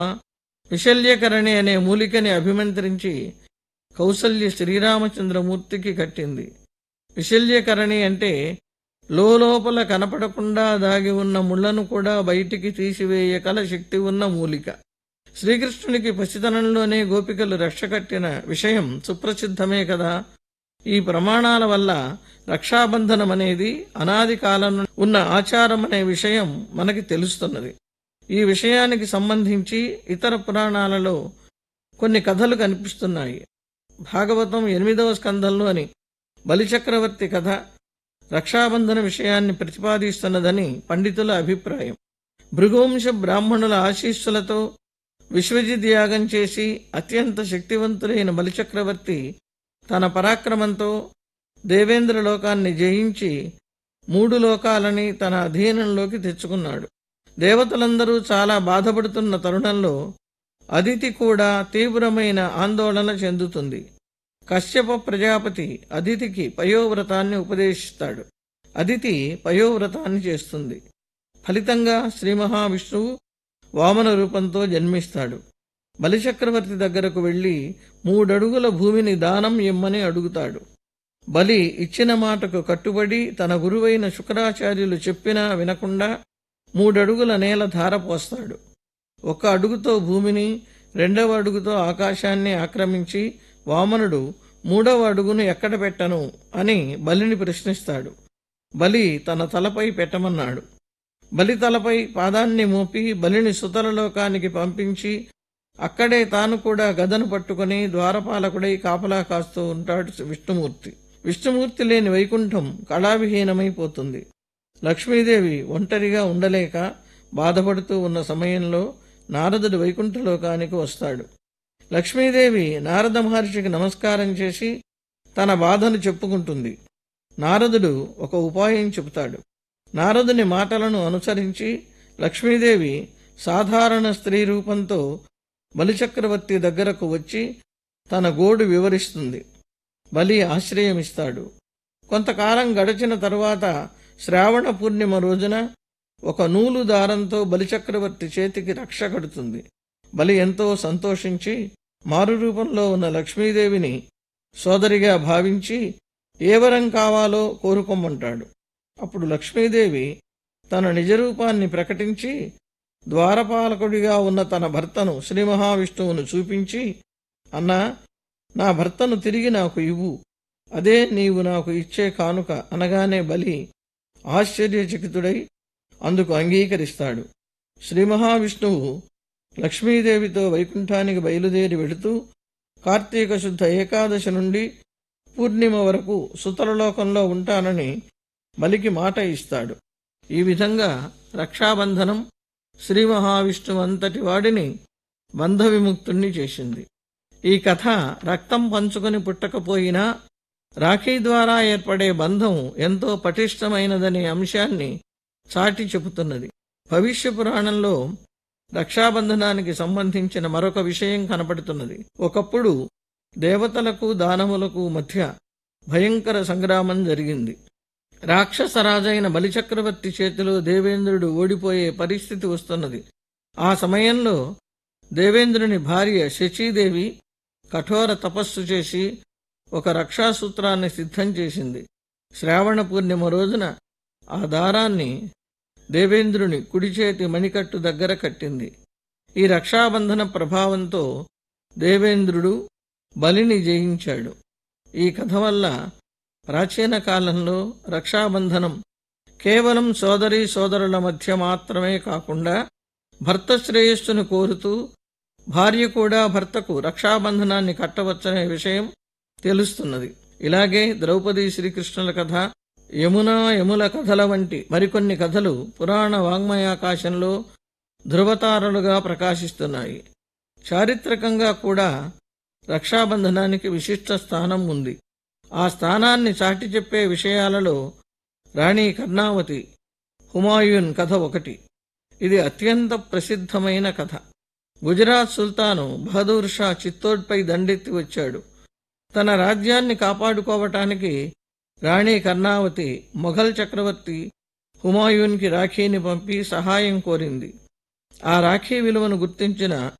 విశల్యకరణి అనే మూలికని అభిమంత్రించి కౌసల్య శ్రీరామచంద్రమూర్తికి కట్టింది. విశల్యకరణి అంటే లోపల కనపడకుండా దాగి ఉన్న ముళ్లను కూడా బయటికి తీసివేయగల శక్తి ఉన్న మూలిక. శ్రీకృష్ణునికి పసితనంలోనే గోపికలు రక్ష కట్టిన విషయం సుప్రసిద్ధమే కదా. ఈ ప్రమాణాల వల్ల రక్షాబంధనం అనేది అనాది కాలం ఉన్న ఆచారం అనే విషయం మనకి తెలుస్తున్నది. ఈ విషయానికి సంబంధించి ఇతర పురాణాలలో కొన్ని కథలు కనిపిస్తున్నాయి. భాగవతం 8వ స్కంధంలోని బలిచక్రవర్తి కథ రక్షాబంధన విషయాన్ని ప్రతిపాదిస్తున్నదని పండితుల అభిప్రాయం. భృగువంశ బ్రాహ్మణుల ఆశీస్సులతో విశ్వజిత్ యాగం చేసి అత్యంత శక్తివంతులైన బలిచక్రవర్తి తన పరాక్రమంతో దేవేంద్ర లోకాన్ని జయించి 3 లోకాలని తన అధీనంలోకి తెచ్చుకున్నాడు. దేవతలందరూ చాలా బాధపడుతున్న తరుణంలో అదితి కూడా తీవ్రమైన ఆందోళన చెందుతుంది. కశ్యప ప్రజాపతి అదితికి పయోవ్రతాన్ని ఉపదేశిస్తాడు. అదితి పయోవ్రతాన్ని చేస్తుంది. ఫలితంగా శ్రీ మహావిష్ణువు వామన రూపంతో జన్మిస్తాడు. బలిచక్రవర్తి దగ్గరకు వెళ్లి 3 అడుగుల భూమిని దానం ఇమ్మని అడుగుతాడు. బలి ఇచ్చిన మాటకు కట్టుబడి తన గురువైన శుక్రాచార్యులు చెప్పినా వినకుండా 3 అడుగుల నేల ధారపోస్తాడు. 1 అడుగుతో భూమిని, 2వ అడుగుతో ఆకాశాన్ని ఆక్రమించి వామనుడు 3వ అడుగును ఎక్కడ పెట్టను అని బలిని ప్రశ్నిస్తాడు. బలి తన తలపై పెట్టమన్నాడు. బలి తలపై పాదాన్ని మోపి బలిని సుతలలోకానికి పంపించి అక్కడే తాను కూడా గదను పట్టుకుని ద్వారపాలకుడై కాపలా కాస్తూ ఉంటాడు విష్ణుమూర్తి. విష్ణుమూర్తి లేని వైకుంఠం కళావిహీనమైపోతుంది. లక్ష్మీదేవి ఒంటరిగా ఉండలేక బాధపడుతూ ఉన్న సమయంలో నారదుడు వైకుంఠలోకానికి వస్తాడు. లక్ష్మీదేవి నారద మహర్షికి నమస్కారం చేసి తన బాధను చెప్పుకుంటుంది. నారదుడు ఒక ఉపాయం చెబుతాడు. నారదుని మాటలను అనుసరించి లక్ష్మీదేవి సాధారణ స్త్రీ రూపంతో బలిచక్రవర్తి దగ్గరకు వచ్చి తన గోడు వివరిస్తుంది. బలి ఆశ్రయమిస్తాడు. కొంతకాలం గడిచిన తరువాత శ్రావణ పూర్ణిమ రోజున ఒక నూలు దారంతో బలిచక్రవర్తి చేతికి రక్ష కడుతుంది. బలి ఎంతో సంతోషించి మారు రూపంలో ఉన్న లక్ష్మీదేవిని సోదరిగా భావించి ఏ వరం కావాలో కోరుకోమంటాడు. అప్పుడు లక్ష్మీదేవి తన నిజరూపాన్ని ప్రకటించి ద్వారపాలకుడిగా ఉన్న తన భర్తను శ్రీ మహావిష్ణువును చూపించి, అన్నా, నా భర్తను తిరిగి నాకు ఇవ్వు, అదే నీవు నాకు ఇచ్చే కానుక అనగానే బలి ఆశ్చర్యచకితుడై అందుకు అంగీకరిస్తాడు. శ్రీ మహావిష్ణువు లక్ష్మీదేవితో వైకుంఠానికి బయలుదేరి వెళుతూ కార్తీక శుద్ధ ఏకాదశి నుండి పూర్ణిమ వరకు సుతలలోకంలో ఉంటానని బలికి మాట ఇస్తాడు. ఈ విధంగా రక్షాబంధనం శ్రీ మహావిష్ణువు అంతటి వాడిని బంధ విముక్తుణ్ణి చేసింది. ఈ కథ రక్తం పంచుకొని పుట్టకపోయినా రాఖీ ద్వారా ఏర్పడే బంధం ఎంతో పటిష్టమైనదనే అంశాన్ని చాటి చెబుతున్నది. భవిష్య పురాణంలో రక్షాబంధనానికి సంబంధించిన మరొక విషయం కనపడుతున్నది. ఒకప్పుడు దేవతలకు దానవులకు మధ్య భయంకర సంగ్రామం జరిగింది. రాక్షసరాజైన బలిచక్రవర్తి చేతిలో దేవేంద్రుడు ఓడిపోయే పరిస్థితి వస్తున్నది. ఆ సమయంలో దేవేంద్రుని భార్య శచీదేవి కఠోర తపస్సు చేసి ఒక రక్షాసూత్రాన్ని సిద్ధం చేసింది. శ్రావణ పూర్ణిమ రోజున ఆ దారాన్ని దేవేంద్రుని కుడిచేతి మణికట్టు దగ్గర కట్టింది. ఈ రక్షాబంధన ప్రభావంతో దేవేంద్రుడు బలిని జయించాడు. ఈ కథ వల్ల ప్రాచీన కాలంలో రక్షాబంధనం కేవలం సోదరీ సోదరుల మధ్య మాత్రమే కాకుండా భర్త శ్రేయస్సును కోరుతూ భార్య కూడా భర్తకు రక్షాబంధనాన్ని కట్టవచ్చనే విషయం తెలుస్తున్నది. ఇలాగే ద్రౌపదీ శ్రీకృష్ణుల కథ, యమునా యముల కథల వంటి మరికొన్ని కథలు పురాణ వాంగ్మయాకాశంలో ధృవతారలుగా ప్రకాశిస్తున్నాయి. చారిత్రకంగా కూడా రక్షాబంధనానికి విశిష్ట స్థానం ఉంది. ఆ స్థానాన్ని చాటి చెప్పే విషయాలలో రాణి కర్ణావతి హుమాయూన్ కథ ఒకటి. ఇది అత్యంత ప్రసిద్ధమైన కథ. గుజరాత్ సుల్తాను బహదూర్ షా చిత్తోడ్పై దండెత్తి వచ్చాడు. తన రాజ్యాన్ని కాపాడుకోవటానికి రాణి కర్ణావతి మొఘల్ చక్రవర్తి హుమాయూన్కి రాఖీని పంపి సహాయం కోరింది. ఆ రాఖీ విలువను గుర్తించిన